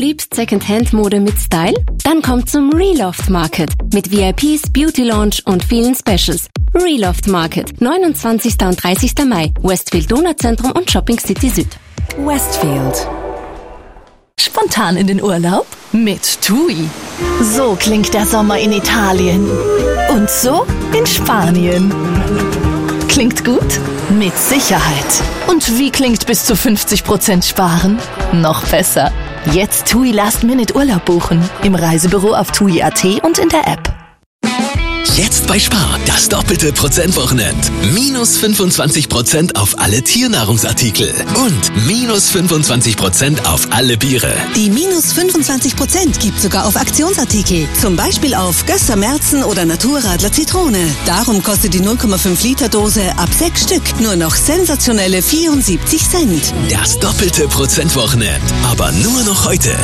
liebst Secondhand-Mode mit Style? Dann komm zum Reloft Market mit VIPs, Beauty Launch und vielen Specials. Reloft Market, 29. und 30. Mai, Westfield Donauzentrum und Shopping City Süd. Westfield. Spontan in den Urlaub? Mit TUI. So klingt der Sommer in Italien. Und so in Spanien. Klingt gut? Mit Sicherheit. Und wie klingt bis zu 50% sparen? Noch besser. Jetzt TUI Last-Minute Urlaub buchen. Im Reisebüro auf TUI.at und in der App. Jetzt bei Spar, das doppelte Prozentwochenend. Minus 25% auf alle Tiernahrungsartikel und minus 25% auf alle Biere. Die minus 25% gibt sogar auf Aktionsartikel. Zum Beispiel auf Gösser Märzen oder Naturradler Zitrone. Darum kostet die 0,5 Liter Dose ab 6 Stück nur noch sensationelle 74 Cent. Das doppelte Prozentwochenend, aber nur noch heute.